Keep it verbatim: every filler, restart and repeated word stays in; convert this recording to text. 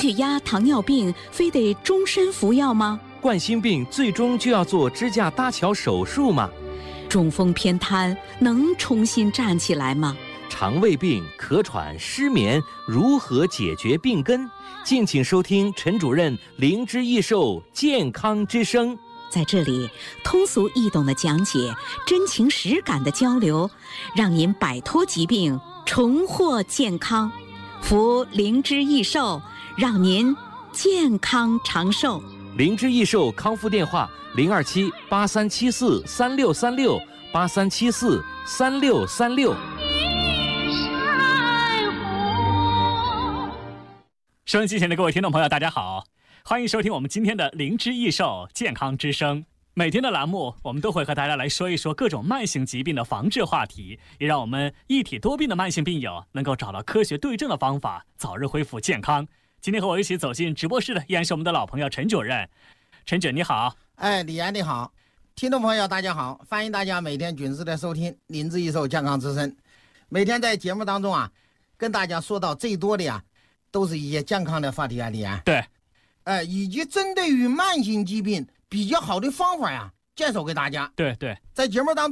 血压、糖尿病非得终身服药吗？ 冠心病最终就要做支架搭桥手术吗？ 中风偏瘫能重新站起来吗？ 肠胃病、咳喘、失眠如何解决病根？敬请收听陈主任灵芝益寿健康之声。 在这里，通俗易懂的讲解，真情实感的交流，让您摆脱疾病，重获健康。服灵芝益寿，让您健康长寿。 灵芝益寿康复电话：零二七八三七四三六三六八三七四三六三六。 收音机前的各位听众朋友，大家好，欢迎收听我们今天的灵芝益寿健康之声。每天的栏目，我们都会和大家来说一说各种慢性疾病的防治话题，也让我们一体多病的慢性病友能够找到科学对症的方法，早日恢复健康。今天和我一起走进直播室的依然是我们的老朋友陈主任。陈主任你好。 哎，李安你好，听众朋友大家好，欢迎大家每天准时的收听灵芝益寿健康之声。每天在节目当中啊，跟大家说到最多的呀、啊，都是一些健康的话题啊，李安。 对， 呃，以及针对于慢性疾病比较好的方法呀，介绍给大家。 对对， 在节目当中。